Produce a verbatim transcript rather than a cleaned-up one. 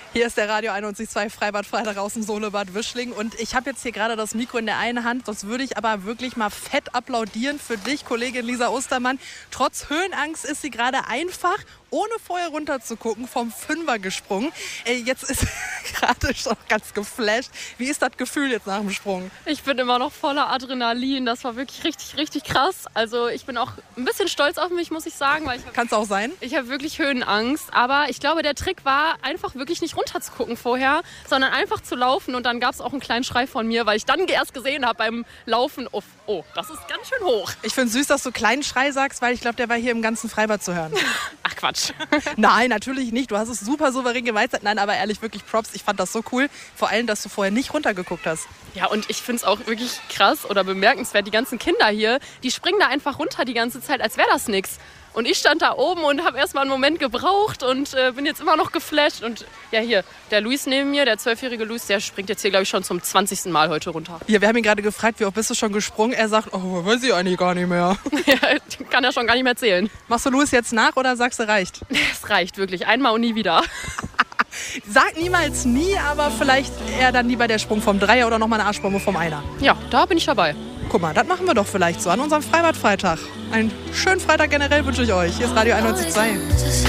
Hier ist der Radio einundneunzig Komma zwei Freibad Freitag aus dem Solebad Wischling. Und ich habe jetzt hier gerade das Mikro in der einen Hand. Sonst würde ich aber wirklich mal fett applaudieren für dich, Kollegin Lisa Ostermann. Trotz Höhenangst ist sie gerade einfach, ohne vorher runter zu gucken, vom Fünfer gesprungen. Äh, jetzt ist gerade schon ganz geflasht. Wie ist das Gefühl jetzt nach dem Sprung? Ich bin immer noch voller Adrenalin. Das war wirklich richtig, richtig krass. Also ich bin auch ein bisschen stolz auf mich, muss ich sagen. Weil ich Kann es auch sein? Ich habe wirklich Höhenangst. Aber ich glaube, der Trick war, einfach wirklich nicht runter zu gucken vorher, sondern einfach zu laufen. Und dann gab es auch einen kleinen Schrei von mir, weil ich dann erst gesehen habe beim Laufen, oh, oh, das ist ganz schön hoch. Ich finde es süß, dass du kleinen Schrei sagst, weil ich glaube, der war hier im ganzen Freibad zu hören. Ach Quatsch. Nein, natürlich nicht. Du hast es super souverän gemeistert. Nein, aber ehrlich, wirklich Props. Ich fand das so cool. Vor allem, dass du vorher nicht runtergeguckt hast. Ja, und ich finde es auch wirklich krass oder bemerkenswert. Die ganzen Kinder hier, die springen da einfach runter die ganze Zeit, als wäre das nichts. Und ich stand da oben und habe erst mal einen Moment gebraucht und äh, bin jetzt immer noch geflasht. Und ja, hier, der Luis neben mir, der zwölfjährige Luis, der springt jetzt hier, glaube ich, schon zum zwanzigsten Mal heute runter. Ja, wir haben ihn gerade gefragt, wie oft bist du schon gesprungen? Er sagt, oh, weiß ich eigentlich gar nicht mehr. Ja, kann er schon gar nicht mehr zählen. Machst du Luis jetzt nach oder sagst du, reicht? Es reicht wirklich, einmal und nie wieder. Sag niemals nie, aber vielleicht eher dann lieber der Sprung vom Dreier oder nochmal eine Arschbombe vom Einer. Ja, da bin ich dabei. Guck mal, das machen wir doch vielleicht so an unserem Freibad-Freitag. Einen schönen Freitag generell wünsche ich euch. Hier ist Radio einundneunzig Komma zwei.